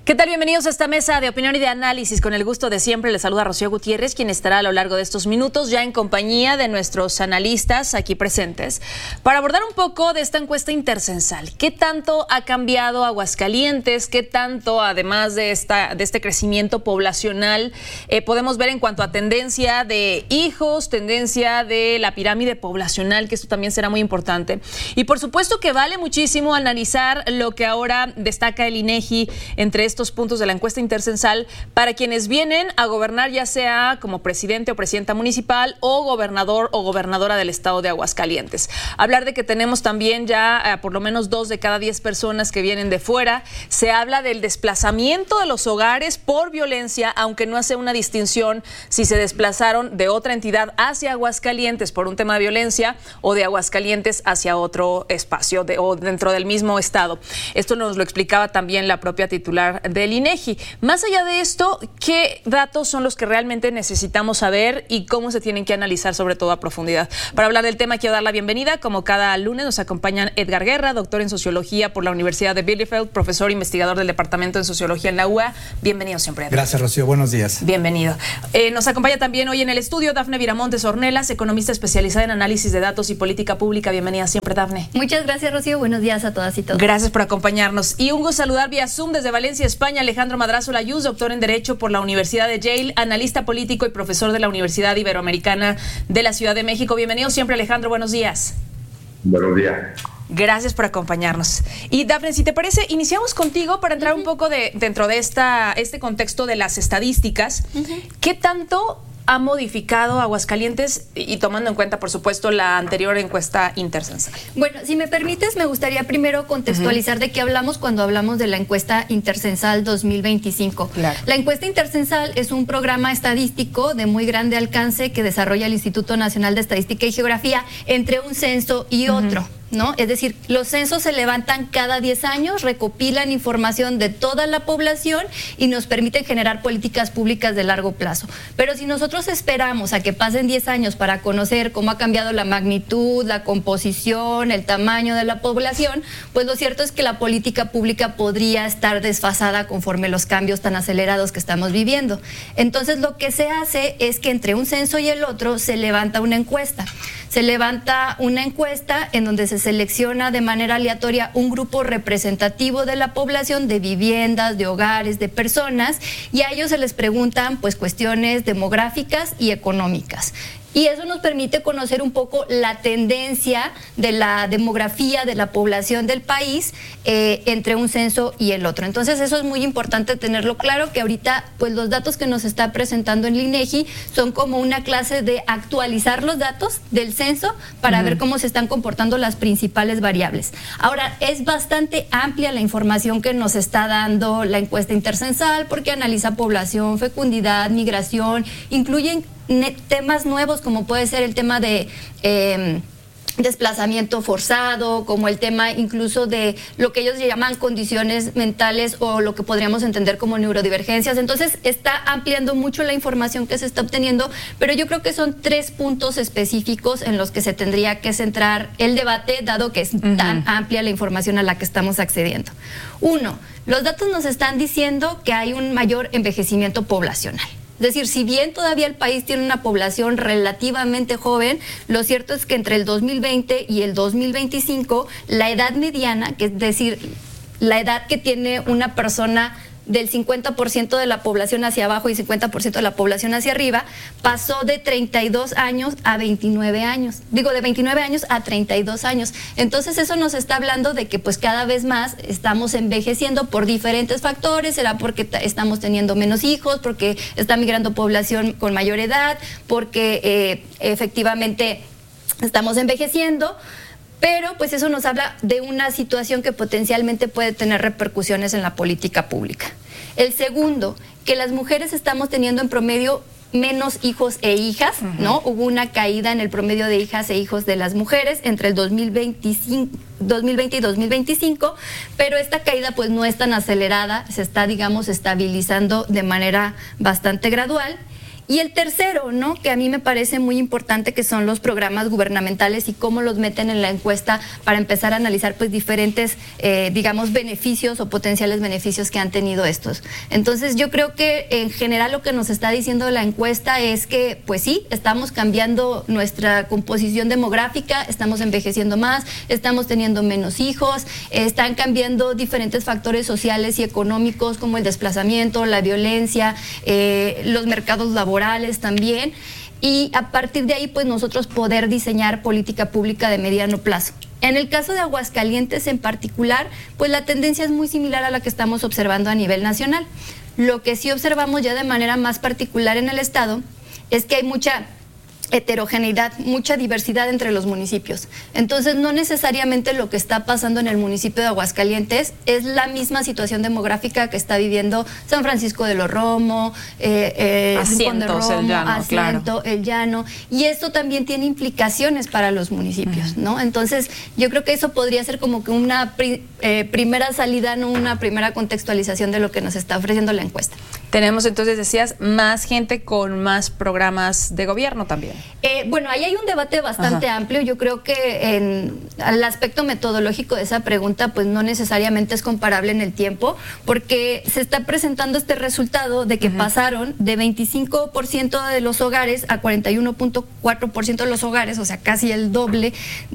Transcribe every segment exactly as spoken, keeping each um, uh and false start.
¿Qué tal? Bienvenidos a esta mesa de opinión y de análisis. Con el gusto de siempre les saluda Rocío Gutiérrez, quien estará a lo largo de estos minutos ya en compañía de nuestros analistas aquí presentes para abordar un poco de esta encuesta intercensal. ¿Qué tanto ha cambiado Aguascalientes? ¿Qué tanto, además de, esta, de este crecimiento poblacional, eh, podemos ver en cuanto a tendencia de hijos, tendencia de la pirámide poblacional, que esto también será muy importante? Y por supuesto que vale muchísimo analizar lo que ahora destaca el INEGI entre estos puntos de la encuesta intercensal para quienes vienen a gobernar, ya sea como presidente o presidenta municipal o gobernador o gobernadora del estado de Aguascalientes. Hablar de que tenemos también ya eh, por lo menos dos de cada diez personas que vienen de fuera. Se habla del desplazamiento de los hogares por violencia, aunque no hace una distinción si se desplazaron de otra entidad hacia Aguascalientes por un tema de violencia o de Aguascalientes hacia otro espacio de, o dentro del mismo estado. Esto nos lo explicaba también la propia titular del INEGI. Más allá de esto, ¿qué datos son los que realmente necesitamos saber y cómo se tienen que analizar, sobre todo a profundidad? Para hablar del tema quiero dar la bienvenida, como cada lunes nos acompañan Edgar Guerra, doctor en Sociología por la Universidad de Bielefeld, profesor investigador del Departamento de Sociología en la U A. Bienvenido siempre, Edgar. Gracias, Rocío. Buenos días. Bienvenido. Eh, nos acompaña también hoy en el estudio Dafne Viramontes Ornelas, economista especializada en análisis de datos y política pública. Bienvenida siempre, Dafne. Muchas gracias, Rocío. Buenos días a todas y todos. Gracias por acompañarnos. Y un gusto saludar vía Zoom desde Valencia, España, Alejandro Madrazo Layuz, doctor en Derecho por la Universidad de Yale, analista político y profesor de la Universidad Iberoamericana de la Ciudad de México. Bienvenido siempre, Alejandro. Buenos días. Buenos días. Gracias por acompañarnos. Y Dafne, si te parece, iniciamos contigo para entrar uh-huh. un poco de, dentro de esta, este contexto de las estadísticas. Uh-huh. ¿Qué tanto ha modificado Aguascalientes y tomando en cuenta, por supuesto, la anterior encuesta intercensal? Bueno, si me permites, me gustaría primero contextualizar uh-huh. de qué hablamos cuando hablamos de la encuesta intercensal dos mil veinticinco. Claro. La encuesta intercensal es un programa estadístico de muy grande alcance que desarrolla el Instituto Nacional de Estadística y Geografía entre un censo y uh-huh. otro, ¿no? Es decir, los censos se levantan cada diez años, recopilan información de toda la población y nos permiten generar políticas públicas de largo plazo. Pero si nosotros esperamos a que pasen diez años para conocer cómo ha cambiado la magnitud, la composición, el tamaño de la población, pues lo cierto es que la política pública podría estar desfasada conforme los cambios tan acelerados que estamos viviendo. Entonces, lo que se hace es que entre un censo y el otro se levanta una encuesta. Se levanta una encuesta en donde se selecciona de manera aleatoria un grupo representativo de la población, de viviendas, de hogares, de personas, y a ellos se les preguntan pues cuestiones demográficas y económicas. Y eso nos permite conocer un poco la tendencia de la demografía de la población del país eh, entre un censo y el otro. Entonces eso es muy importante tenerlo claro, que ahorita pues los datos que nos está presentando el INEGI son como una clase de actualizar los datos del censo para uh-huh. ver cómo se están comportando las principales variables. Ahora, es bastante amplia la información que nos está dando la encuesta intercensal porque analiza población, fecundidad, migración, incluyen temas nuevos como puede ser el tema de eh, desplazamiento forzado, como el tema incluso de lo que ellos llaman condiciones mentales o lo que podríamos entender como neurodivergencias. Entonces está ampliando mucho la información que se está obteniendo, pero yo creo que son tres puntos específicos en los que se tendría que centrar el debate, dado que es uh-huh. tan amplia la información a la que estamos accediendo. Uno, los datos nos están diciendo que hay un mayor envejecimiento poblacional. Es decir, si bien todavía el país tiene una población relativamente joven, lo cierto es que entre el dos mil veinte y el dos mil veinticinco, la edad mediana, que es decir, la edad que tiene una persona del cincuenta por ciento de la población hacia abajo y cincuenta por ciento de la población hacia arriba, pasó de treinta y dos años a veintinueve años. Digo, de veintinueve años a treinta y dos años. Entonces eso nos está hablando de que pues cada vez más estamos envejeciendo por diferentes factores. Será porque estamos teniendo menos hijos, porque está migrando población con mayor edad, porque eh, efectivamente estamos envejeciendo. Pero pues eso nos habla de una situación que potencialmente puede tener repercusiones en la política pública. El segundo, que las mujeres estamos teniendo en promedio menos hijos e hijas, uh-huh. ¿no? Hubo una caída en el promedio de hijas e hijos de las mujeres entre el dos mil veinticinco, dos mil veinte y dos mil veinticinco, pero esta caída pues no es tan acelerada, se está, digamos, estabilizando de manera bastante gradual. Y el tercero, ¿no? Que a mí me parece muy importante, que son los programas gubernamentales y cómo los meten en la encuesta para empezar a analizar pues diferentes, eh, digamos, beneficios o potenciales beneficios que han tenido estos. Entonces yo creo que en general lo que nos está diciendo la encuesta es que pues sí, estamos cambiando nuestra composición demográfica, estamos envejeciendo más, estamos teniendo menos hijos, eh, están cambiando diferentes factores sociales y económicos como el desplazamiento, la violencia, eh, los mercados laborales también, y a partir de ahí pues nosotros poder diseñar política pública de mediano plazo. En el caso de Aguascalientes en particular, pues la tendencia es muy similar a la que estamos observando a nivel nacional. Lo que sí observamos ya de manera más particular en el estado es que hay mucha heterogeneidad, mucha diversidad entre los municipios. Entonces, no necesariamente lo que está pasando en el municipio de Aguascalientes es la misma situación demográfica que está viviendo San Francisco de los Romo, eh, eh, Asientos, de Romo, el llano, Asiento, claro. el llano, y esto también tiene implicaciones para los municipios, uh-huh. ¿no? Entonces, yo creo que eso podría ser como que una pri, eh, primera salida, no una primera contextualización de lo que nos está ofreciendo la encuesta. Tenemos entonces, decías, más gente con más programas de gobierno también. Eh, bueno, ahí hay un debate bastante Ajá. amplio. Yo creo que en el aspecto metodológico de esa pregunta, pues no necesariamente es comparable en el tiempo, porque se está presentando este resultado de que uh-huh. pasaron de veinticinco por ciento de los hogares a cuarenta y uno punto cuatro por ciento de los hogares, o sea, casi el doble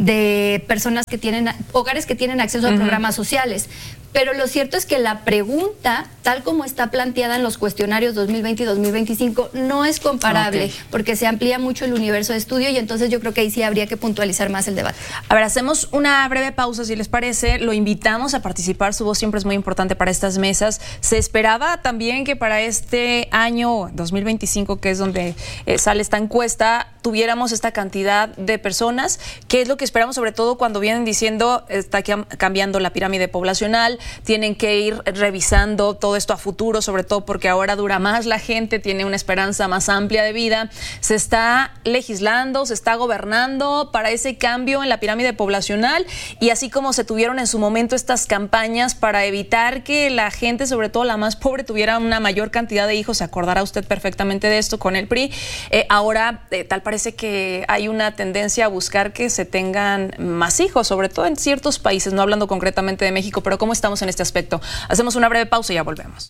de personas que tienen, hogares que tienen acceso uh-huh. a programas sociales. Pero lo cierto es que la pregunta, tal como está planteada en los cuestionarios dos mil veinte y dos mil veinticinco, no es comparable, okay. porque se amplía mucho el universo de estudio, y entonces yo creo que ahí sí habría que puntualizar más el debate. A ver, hacemos una breve pausa, si les parece. Lo invitamos a participar, su voz siempre es muy importante para estas mesas. Se esperaba también que para este año dos mil veinticinco, que es donde eh, sale esta encuesta, tuviéramos esta cantidad de personas. ¿Qué es lo que esperamos, sobre todo cuando vienen diciendo está cambiando la pirámide poblacional? Tienen que ir revisando todo esto a futuro, sobre todo porque ahora dura más la gente, tiene una esperanza más amplia de vida. Se está legislando, se está gobernando para ese cambio en la pirámide poblacional, y así como se tuvieron en su momento estas campañas para evitar que la gente, sobre todo la más pobre, tuviera una mayor cantidad de hijos. Se acordará usted perfectamente de esto con el P R I. Eh, ahora eh, tal parece que hay una tendencia a buscar que se tengan más hijos, sobre todo en ciertos países, no hablando concretamente de México, pero ¿cómo estamos en este aspecto? Hacemos una breve pausa y ya volvemos.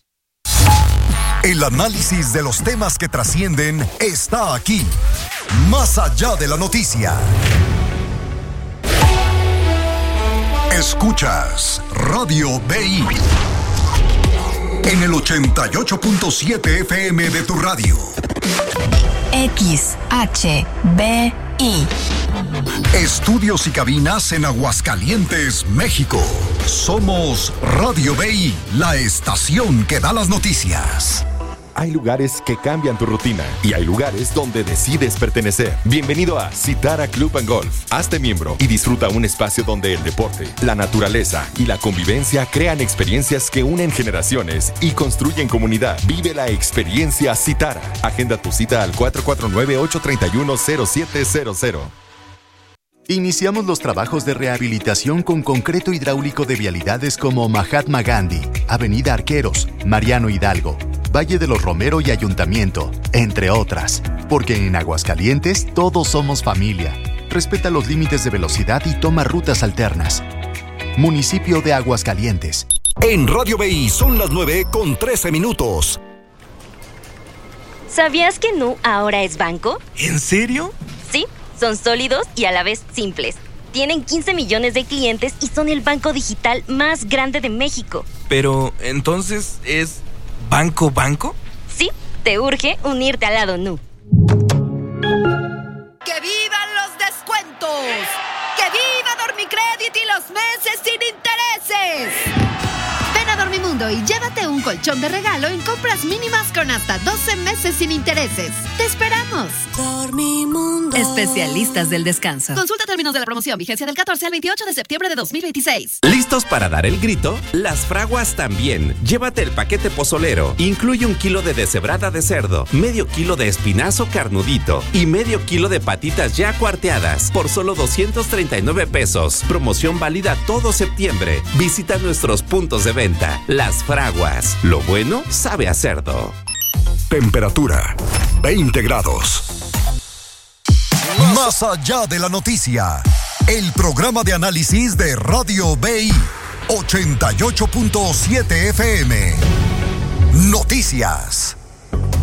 El análisis de los temas que trascienden está aquí, más allá de la noticia. Escuchas Radio B I en el ochenta y ocho punto siete F M de tu radio. X H B I. Estudios y cabinas en Aguascalientes, México. Somos Radio B I, la estación que da las noticias. Hay lugares que cambian tu rutina y hay lugares donde decides pertenecer. Bienvenido a Citara Club and Golf. Hazte miembro y disfruta un espacio donde el deporte, la naturaleza y la convivencia crean experiencias que unen generaciones y construyen comunidad. Vive la experiencia Citara. Agenda tu cita al cuatro cuatro nueve, ocho tres uno, cero siete cero cero. Iniciamos los trabajos de rehabilitación con concreto hidráulico de vialidades como Mahatma Gandhi, Avenida Arqueros, Mariano Hidalgo, Valle de los Romero y Ayuntamiento, entre otras. Porque en Aguascalientes todos somos familia. Respeta los límites de velocidad y toma rutas alternas. Municipio de Aguascalientes. En Radio B I son las nueve con trece minutos. ¿Sabías que Nu ahora es banco? ¿En serio? Sí, son sólidos y a la vez simples. Tienen quince millones de clientes y son el banco digital más grande de México. Pero, ¿entonces es banco banco? Sí, te urge unirte al lado Nu. ¡Que vivan los descuentos! ¡Que viva Dormicrédito y los meses sin intereses! Ven a Dormimundo y llévate un colchón de regalo en compras mínimas con hasta doce meses sin intereses. ¡Te esperamos! Dormimundo. Especialistas del descanso. Consulta términos de la promoción. Vigencia del catorce al veintiocho de septiembre de dos mil veintiséis. ¿Listos para dar el grito? Las fraguas también. Llévate el paquete pozolero. Incluye un kilo de deshebrada de cerdo, medio kilo de espinazo carnudito y medio kilo de patitas ya cuarteadas por solo doscientos treinta y nueve pesos. Promoción válida todo septiembre. Visita nuestros puntos de venta. Las fraguas. Lo bueno sabe a cerdo. Temperatura, veinte grados. Más allá de la noticia, el programa de análisis de Radio B I, ochenta y ocho punto siete F M. Noticias.